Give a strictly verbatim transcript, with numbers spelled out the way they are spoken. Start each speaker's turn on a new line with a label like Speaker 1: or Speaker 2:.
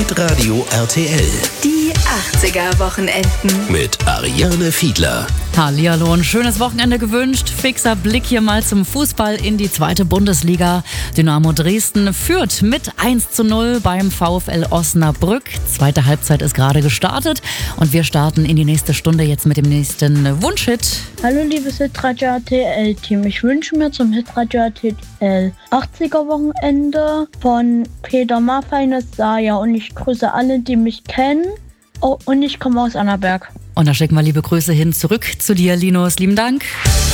Speaker 1: Hitradio R T L.
Speaker 2: Die achtziger-Wochenenden.
Speaker 1: Mit Ariane Fiedler.
Speaker 3: Hallihallo, ein schönes Wochenende gewünscht. Fixer Blick hier mal zum Fußball in die zweite Bundesliga. Dynamo Dresden führt mit eins zu null beim VfL Osnabrück. Zweite Halbzeit ist gerade gestartet und wir starten in die nächste Stunde jetzt mit dem nächsten Wunschhit.
Speaker 4: Hallo liebes Hitradio R T L-Team, ich wünsche mir zum Hitradio R T L achtziger-Wochenende von Peter Maffeines Saya und ich grüße alle, die mich kennen. Oh, und ich komme aus Annaberg.
Speaker 3: Und da schicken wir liebe Grüße hin zurück zu dir, Linus. Lieben Dank.